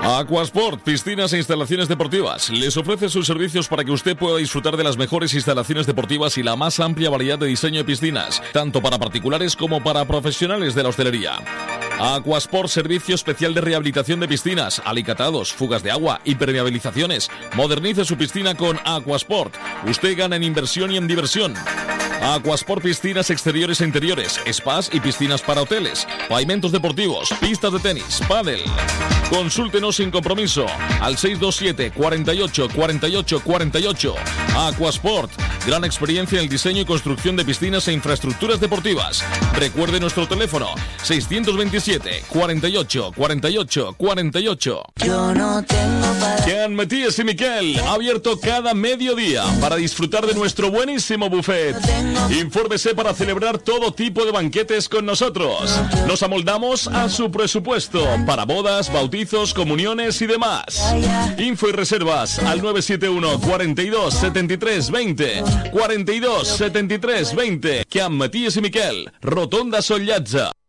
Aquasport, piscinas e instalaciones deportivas. Les ofrece sus servicios para que usted pueda disfrutar de las mejores instalaciones deportivas y la más amplia variedad de diseño de piscinas, tanto para particulares como para profesionales de la hostelería. Aquasport, servicio especial de rehabilitación de piscinas, alicatados, fugas de agua, impermeabilizaciones. Modernice su piscina con Aquasport. Usted gana en inversión y en diversión. Aquasport, piscinas exteriores e interiores, spas y piscinas para hoteles, pavimentos deportivos, pistas de tenis, pádel. Consúltenos sin compromiso al 627 48 48 48. Aquasport, gran experiencia en el diseño y construcción de piscinas e infraestructuras deportivas. Recuerde nuestro teléfono 627 48 48 48. Yo no tengo para... Can Matías y Miquel, abierto cada mediodía para disfrutar de nuestro buenísimo buffet. Infórmese para celebrar todo tipo de banquetes con nosotros. Nos amoldamos a su presupuesto para bodas, bautizos, comuniones y demás. Info y reservas al 971 42 73 20 42 73 20. Can Matías y Miquel, Rotonda Sollatza.